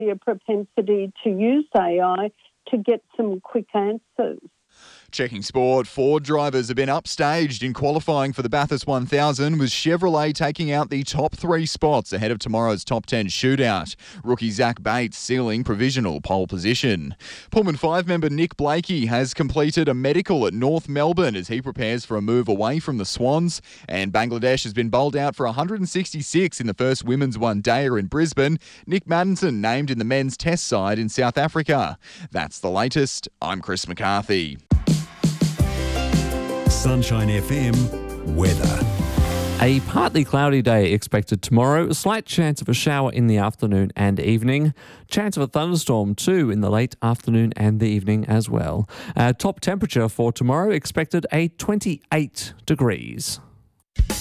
a propensity to use AI to get some quick answers. Checking sport, Ford drivers have been upstaged in qualifying for the Bathurst 1000, with Chevrolet taking out the top 3 spots ahead of tomorrow's top 10 shootout. Rookie Zach Bates sealing provisional pole position. Pullman 5 member Nick Blakey has completed a medical at North Melbourne as he prepares for a move away from the Swans. And Bangladesh has been bowled out for 166 in the first women's one-dayer in Brisbane. Nick Maddinson named in the men's test side in South Africa. That's the latest. I'm Chris McCarthy. Sunshine FM weather. A partly cloudy day expected tomorrow. A slight chance of a shower in the afternoon and evening. Chance of a thunderstorm too in the late afternoon and the evening as well. Top temperature for tomorrow expected 28 degrees.